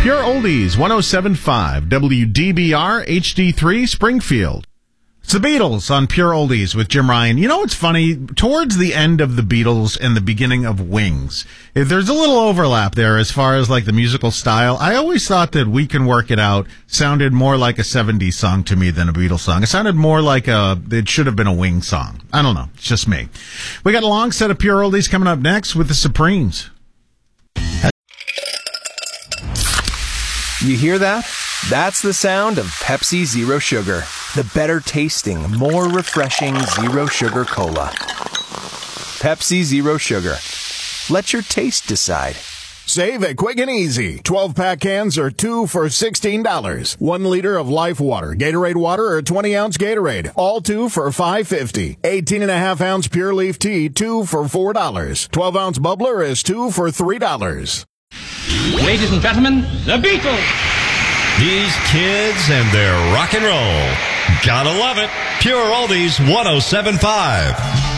Pure Oldies, 107.5, WDBR, HD3, Springfield. It's the Beatles on Pure Oldies with Jim Ryan. You know what's funny? Towards the end of the Beatles and the beginning of Wings, there's a little overlap there as far as like the musical style. I always thought that We Can Work It Out sounded more like a 70s song to me than a Beatles song. It sounded more like it should have been a Wings song. I don't know. It's just me. We got a long set of Pure Oldies coming up next with the Supremes. You hear that? That's the sound of Pepsi Zero Sugar. The better tasting, more refreshing Zero Sugar Cola. Pepsi Zero Sugar. Let your taste decide. Save it quick and easy. 12-pack cans are 2 for $16. 1 liter of Life Water, Gatorade Water, or 20-ounce Gatorade. All 2 for $5.50. 18.5-ounce Pure Leaf Tea, 2 for $4. 12-ounce Bubbler is 2 for $3. Ladies and gentlemen, the Beatles. These kids and their rock and roll. Gotta love it. Pure Oldies 107.5.